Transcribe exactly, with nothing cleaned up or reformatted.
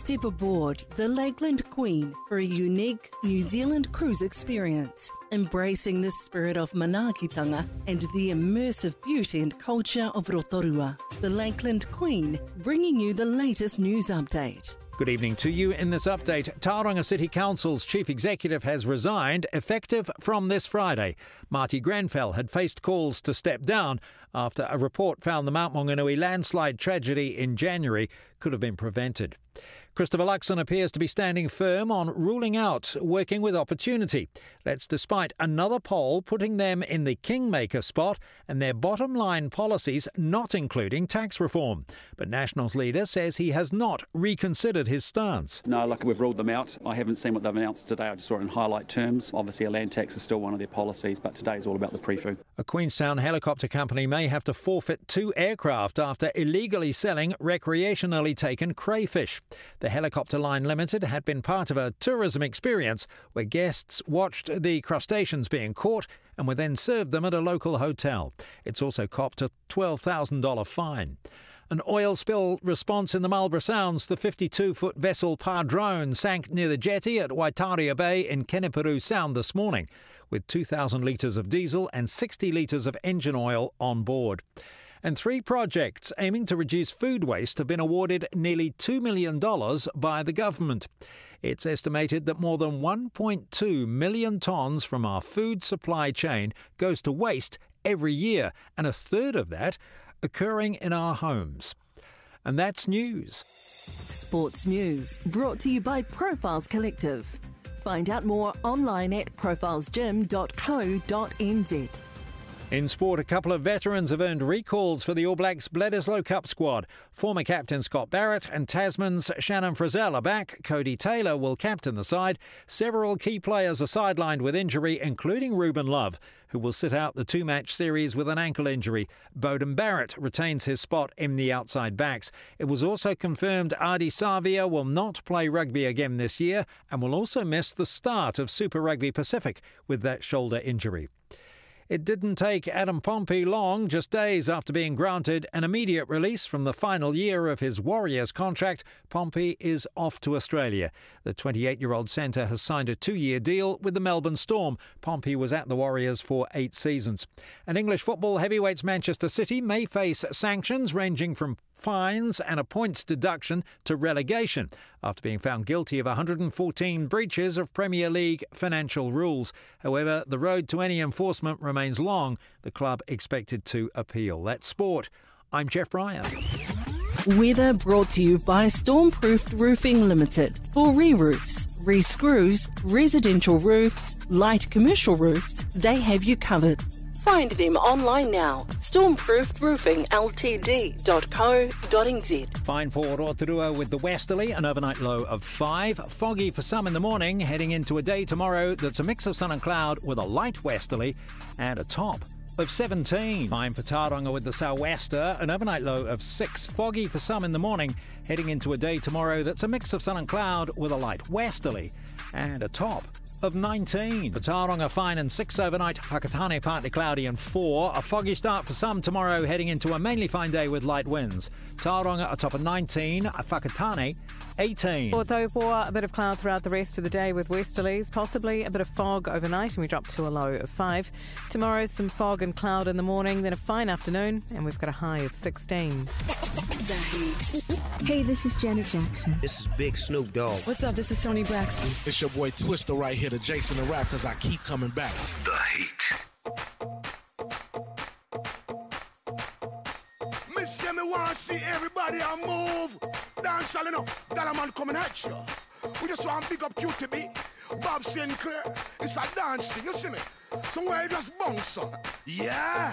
Step aboard the Lakeland Queen for a unique New Zealand cruise experience, embracing the spirit of manaakitanga and the immersive beauty and culture of Rotorua. The Lakeland Queen, bringing you the latest news update. Good evening to you. In this update, Tauranga City Council's chief executive has resigned, effective from this Friday. Marty Grenfell had faced calls to step down after a report found the Mount Maunganui landslide tragedy in January could have been prevented. Christopher Luxon appears to be standing firm on ruling out working with Opportunity. That's despite another poll putting them in the kingmaker spot and their bottom line policies not including tax reform. But Nationals leader says he has not reconsidered his stance. No, look, we've ruled them out. I haven't seen what they've announced today. I just saw it in highlight terms. Obviously, a land tax is still one of their policies, but today is all about the pre-fu. A Queenstown helicopter company may have to forfeit two aircraft after illegally selling recreationally taken crayfish. The Helicopter Line Limited had been part of a tourism experience where guests watched the crustaceans being caught and were then served them at a local hotel. It's also copped a twelve thousand dollars fine. An oil spill response in the Marlborough Sounds. The fifty-two foot vessel Padrone sank near the jetty at Waitaria Bay in Keniparu Sound this morning, with two thousand litres of diesel and sixty litres of engine oil on board. And three projects aiming to reduce food waste have been awarded nearly two million dollars by the government. It's estimated that more than one point two million tonnes from our food supply chain goes to waste every year, and a third of that occurring in our homes. And that's news. Sports news brought to you by Profiles Collective. Find out more online at profiles gym dot co dot n z. In sport, a couple of veterans have earned recalls for the All Blacks Bledisloe Cup squad. Former captain Scott Barrett and Tasman's Shannon Frizzell are back. Cody Taylor will captain the side. Several key players are sidelined with injury, including Ruben Love, who will sit out the two-match series with an ankle injury. Beauden Barrett retains his spot in the outside backs. It was also confirmed Ardie Savia will not play rugby again this year and will also miss the start of Super Rugby Pacific with that shoulder injury. It didn't take Adam Pompey long, just days after being granted an immediate release from the final year of his Warriors contract. Pompey is off to Australia. The twenty-eight-year-old centre has signed a two-year deal with the Melbourne Storm. Pompey was at the Warriors for eight seasons. And English football heavyweights Manchester City may face sanctions ranging from fines and a points deduction to relegation after being found guilty of one hundred fourteen breaches of Premier League financial rules. However, the road to any enforcement remains long. The club expected to appeal. That's sport. I'm Jeff Bryan. Weather brought to you by Stormproofed Roofing Limited. For re-roofs, re-screws, residential roofs, light commercial roofs, they have you covered. Find them online now. stormproofed roofing l t d dot co dot n z. Fine for Rotorua with the westerly, an overnight low of five. Foggy for some in the morning, heading into a day tomorrow that's a mix of sun and cloud with a light westerly and a top of seventeen. Fine for Tauranga with the sou'wester, an overnight low of six. Foggy for some in the morning, heading into a day tomorrow that's a mix of sun and cloud with a light westerly and a top of nineteen. For Tauranga, fine and six overnight. Whakatane partly cloudy and four. A foggy start for some tomorrow, heading into a mainly fine day with light winds. Tauranga a top of nineteen. Whakatane eighteen. For Taupoa, a bit of cloud throughout the rest of the day with westerlies, possibly a bit of fog overnight, and we drop to a low of five. Tomorrow, some fog and cloud in the morning, then a fine afternoon, and we've got a high of sixteen. The Heat. Hey, this is Janet Jackson. This is Big Snoop Dogg. What's up? This is Tony Braxton. It's your boy Twister right here to Jason the Rap, because I keep coming back. The Heat. Miss Sammy want to see everybody on move. Dance all enough. That man coming at you. We just want to big up Q T B. Bob Sinclair. It's a dance thing, you see me? Somewhere you just bounce up. Yeah.